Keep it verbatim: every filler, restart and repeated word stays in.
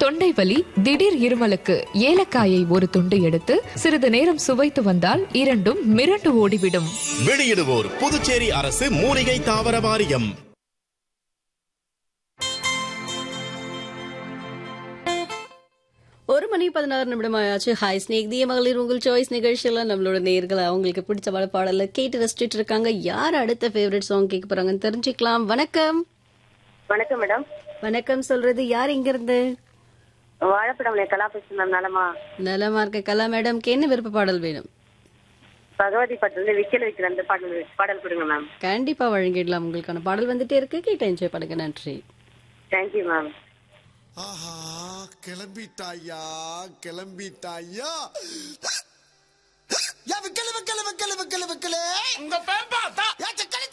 தொண்டை வலி, திடீர் இருமலுக்கு ஏலக்காயை ஒரு துண்டு எடுத்து சிறிது நேரம் சுவைத்து வந்தால் இரண்டும் மிரண்டு ஓடிவிடும். வெளியிடுவோர் புதுச்சேரி அரசு மூலிகை தாவர வாரியம். ஒரு மணி பதினாறு நிமிடம் ஆயாச்சு. ஹாய் ஸ்னேக் திய மகளிர் உங்கள் சாய்ஸ் நிகழ்ச்சியில நம்மளோட நேயர்கள் அவங்களுக்கு பிடிச்ச பல பாடல கேட்டு ரசிச்சுட்டு இருக்காங்க. யார் அடுத்த ஃபேவரட் சாங் கேட்க போறாங்கன்னு தெரிஞ்சுக்கலாம். வணக்கம். வணக்கம் மேடம். வணக்கம் சொல்றது யார், எங்க இருந்து? வாழைப்படம் கலா பேசுறேன். நலமா நலமா இருக்க கலா மேடம்க்கு என்ன விருப்ப பாடல் வேணும்? பகவதி பாட்டு விக்கல் வைக்கிற அந்த பாடல் பாடல் கொடுங்க மேம். கண்டிப்பா வழங்கிடலாம். உங்களுக்கான பாடல் வந்துட்டே இருக்கு, கேட்டு என்ஜாய் பண்ணுங்க. நன்றி. Thank you ma'am. ஆஹா, கிளம்பிட்டாயா கிளம்பிட்டாயா. விக்கல விக்கல விக்கல விக்கல விக்கல உங்க பேம்பா